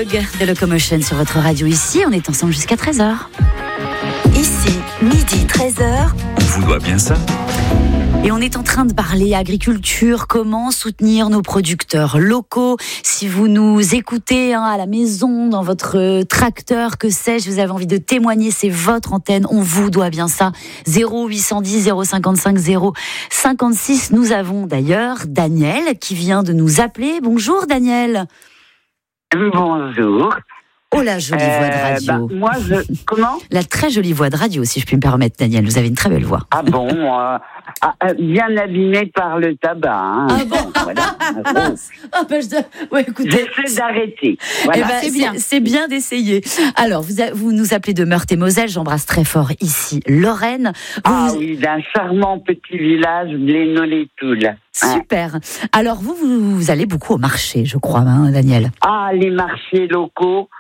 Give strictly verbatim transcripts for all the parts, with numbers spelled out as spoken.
Doug de Locomotion sur votre radio ici. On est ensemble jusqu'à treize heures. Ici, midi treize heures. On vous doit bien ça. Et on est en train de parler agriculture, comment soutenir nos producteurs locaux. Si vous nous écoutez hein, à la maison, dans votre tracteur, que sais-je, vous avez envie de témoigner, c'est votre antenne, on vous doit bien ça. zéro huit cent dix zéro cinquante-cinq zéro cinquante-six. Nous avons d'ailleurs Daniel qui vient de nous appeler. Bonjour Daniel. Bonjour. Oh la jolie euh, voix de radio. Bah, moi, je... Comment ? La très jolie voix de radio, si je puis me permettre, Daniel. Vous avez une très belle voix. Ah bon euh, ah, bien abîmée par le tabac. Hein. Ah bon voilà. bon. ah ben je... ouais, écoutez, J'essaie d'arrêter. Voilà. Eh ben, c'est, bien. C'est, c'est bien d'essayer. Alors, vous, a, vous nous appelez de Meurthe-et-Moselle. J'embrasse très fort ici Lorraine. Vous, ah vous... oui, d'un charmant petit village, Blénod-les-Toules. Super. Hein. Alors, vous, vous, vous allez beaucoup au marché, je crois, hein, Daniel. Ah, les marchés locaux.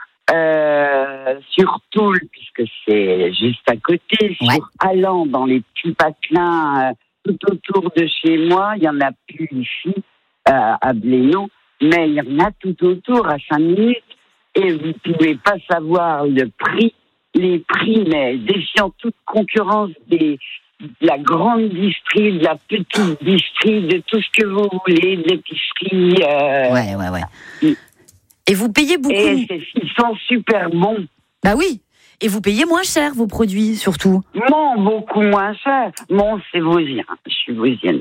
Euh, sur Toul, puisque c'est juste à côté, ouais. Sur Allan, dans les petits patelins, euh, tout autour de chez moi, il y en a plus ici, euh, à Blénod, mais il y en a tout autour, à cinq minutes, et vous ne pouvez pas savoir le prix, les prix, mais défiant toute concurrence des, de la grande distrie, de la petite distrie, de tout ce que vous voulez, de l'épicerie. Euh, ouais, ouais, ouais. Et vous payez beaucoup. Et ils sont super bons. Bah oui. Et vous payez moins cher vos produits, surtout. Non, beaucoup moins cher. Bon, c'est vosien. Je suis vosienne.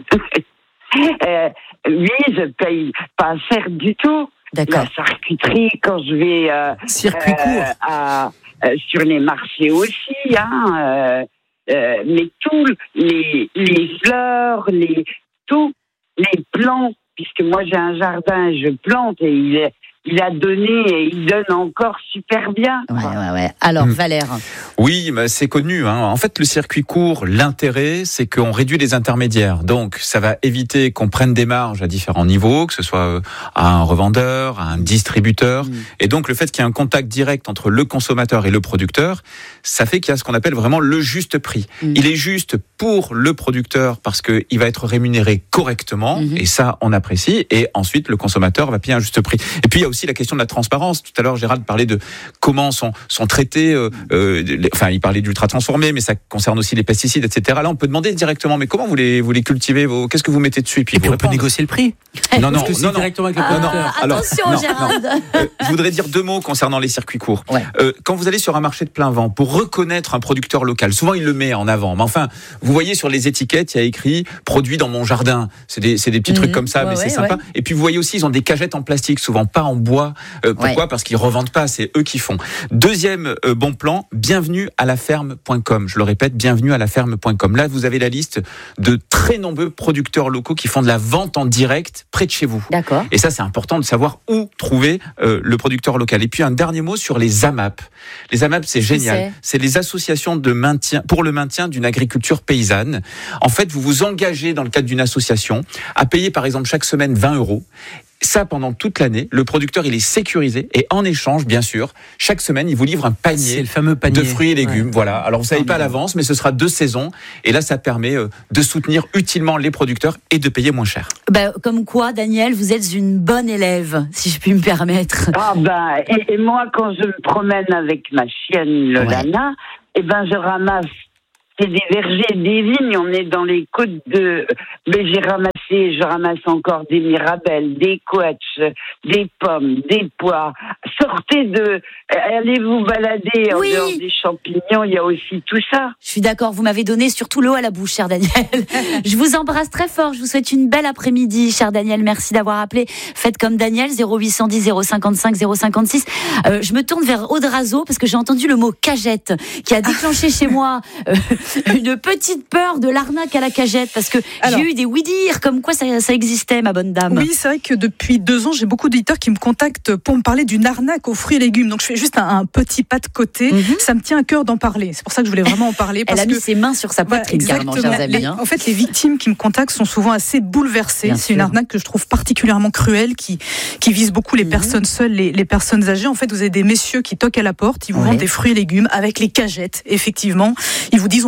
euh, oui, je paye pas cher du tout. D'accord. La charcuterie, quand je vais euh, circuit court euh, à, euh, sur les marchés aussi, hein. Euh, euh, mais tous les les fleurs, les tous les plants, puisque moi j'ai un jardin, je plante et il est Il a donné et il donne encore super bien. Ouais, ouais, ouais. Alors, mmh. Valère. Oui, mais c'est connu. Hein. En fait, le circuit court, l'intérêt, c'est qu'on réduit les intermédiaires. Donc, ça va éviter qu'on prenne des marges à différents niveaux, que ce soit à un revendeur, à un distributeur. Mmh. Et donc, le fait qu'il y ait un contact direct entre le consommateur et le producteur, ça fait qu'il y a ce qu'on appelle vraiment le juste prix. Mmh. Il est juste pour le producteur parce qu'il va être rémunéré correctement. Mmh. Et ça, on apprécie. Et ensuite, le consommateur va payer un juste prix. Et puis, il y a aussi la question de la transparence. Tout à l'heure, Gérald parlait de comment sont, sont traités, euh, euh, les, enfin, il parlait d'ultra transformés, mais ça concerne aussi les pesticides, et cetera. Là, on peut demander directement, mais comment vous les, vous les cultivez, vos, qu'est-ce que vous mettez dessus? Et puis, et puis on peut négocier le prix. Non, non, non, non, directement avec le ah, producteur. Alors, attention, non, Gérald. Non. Euh, je voudrais dire deux mots concernant les circuits courts. Ouais. Euh, quand vous allez sur un marché de plein vent, pour reconnaître un producteur local, souvent il le met en avant. Mais enfin, vous voyez sur les étiquettes, il y a écrit produit dans mon jardin. C'est des, c'est des petits mmh, trucs comme ça, ouais, mais ouais, c'est sympa. Ouais. Et puis vous voyez aussi, ils ont des cagettes en plastique, souvent pas en bois. Euh, pourquoi? Ouais. Parce qu'ils revendent pas, c'est eux qui font. Deuxième euh, bon plan, bienvenue à la ferme point com. Je le répète, bienvenue à la ferme point com. Là, vous avez la liste de très nombreux producteurs locaux qui font de la vente en direct près de chez vous. D'accord. Et ça, c'est important de savoir où trouver euh, le producteur local. Et puis un dernier mot sur les A M A P. Les A M A P, c'est génial. C'est, c'est les associations de maintien pour le maintien d'une agriculture paysanne. En fait, vous vous engagez dans le cadre d'une association à payer, par exemple, chaque semaine vingt euros. Ça, pendant toute l'année, le producteur, il est sécurisé et en échange, bien sûr, chaque semaine, il vous livre un panier, c'est le fameux panier de fruits et légumes. Ouais. Voilà. Alors, vous savez oh, pas à l'avance, mais ce sera deux saisons. Et là, ça permet euh, de soutenir utilement les producteurs et de payer moins cher. Ben, comme quoi, Daniel, vous êtes une bonne élève, si je puis me permettre. Ah ben, et, et moi, quand je me promène avec ma chienne Lolana, ouais. eh ben, je ramasse. C'est des vergers, des vignes, on est dans les côtes de... Mais j'ai ramassé, je ramasse encore des mirabelles, des couettes, des pommes, des pois. Sortez de... Allez vous balader en oui. dehors des champignons, il y a aussi tout ça. Je suis d'accord, vous m'avez donné surtout l'eau à la bouche, cher Daniel. Je vous embrasse très fort, je vous souhaite une belle après-midi, cher Daniel. Merci d'avoir appelé. Faites comme Daniel, zéro huit cent dix zéro cinquante-cinq zéro cinquante-six. Euh, je me tourne vers Aude Razo parce que j'ai entendu le mot cagette qui a déclenché chez moi... Euh, une petite peur de l'arnaque à la cagette parce que Alors, j'ai eu des oui-dire comme quoi ça, ça existait, ma bonne dame. Oui, c'est vrai que depuis deux ans, j'ai beaucoup d'auditeurs qui me contactent pour me parler d'une arnaque aux fruits et légumes. Donc je fais juste un, un petit pas de côté. Mm-hmm. Ça me tient à cœur d'en parler. C'est pour ça que je voulais vraiment en parler. Parce Elle a que, mis ses mains sur sa poitrine, voilà, carrément, chers amis. Les, en fait, les victimes qui me contactent sont souvent assez bouleversées. Bien c'est sûr. Une arnaque que je trouve particulièrement cruelle, qui, qui vise beaucoup les mm-hmm. personnes seules, les, les personnes âgées. En fait, vous avez des messieurs qui toquent à la porte, ils vous ouais. vendent des fruits et légumes avec les cagettes, effectivement. Ils vous disent on est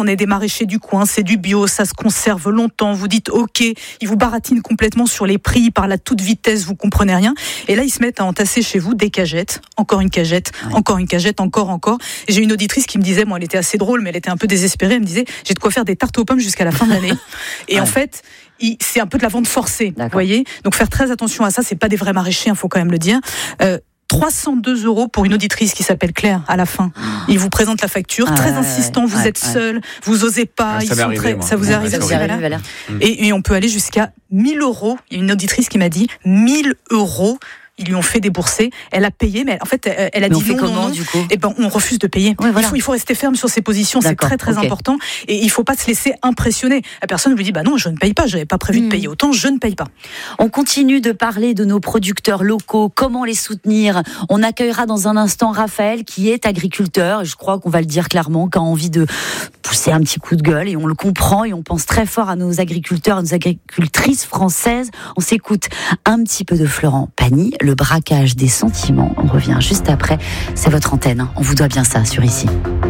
est des maraîchers du coin, c'est du bio, ça se conserve longtemps. Vous dites ok, ils vous baratinent complètement sur les prix, ils parlent à toute vitesse, vous comprenez rien. Et là, ils se mettent à entasser chez vous des cagettes, encore une cagette, ouais. encore une cagette, encore, encore. Et j'ai une auditrice qui me disait, bon, elle était assez drôle, mais elle était un peu désespérée. Elle me disait, j'ai de quoi faire des tartes aux pommes jusqu'à la fin de l'année. Et ouais. en fait, il, c'est un peu de la vente forcée, vous voyez. Donc faire très attention à ça. C'est pas des vrais maraîchers, il faut quand même le dire. Euh, trois cent deux euros pour une auditrice qui s'appelle Claire à la fin. Il vous présente la facture, ah, très ouais, insistant, vous ouais, êtes ouais. seul, vous osez pas, ouais, ils ça, sont arrivé, très, ça vous arrive, ça vous arrive, voilà. et, et on peut aller jusqu'à mille euros. Il y a une auditrice qui m'a dit mille euros. Ils lui ont fait débourser. Elle a payé, mais en fait, elle a mais dit on fait non, comment, non, non. Du coup et ben, on refuse de payer. Ouais, voilà. il, faut, il faut rester ferme sur ses positions. D'accord, c'est très, très okay. important. Et il faut pas se laisser impressionner. La personne lui dit, bah non, je ne paye pas. J'avais pas prévu mmh. de payer autant. Je ne paye pas. On continue de parler de nos producteurs locaux. Comment les soutenir? On accueillera dans un instant Raphaël, qui est agriculteur. Je crois qu'on va le dire clairement, qui a envie de pousser un petit coup de gueule. Et on le comprend. Et on pense très fort à nos agriculteurs, à nos agricultrices françaises. On s'écoute un petit peu de Florent Pagny, le braquage des sentiments. On revient juste après. C'est votre antenne. On vous doit bien ça sur Ici.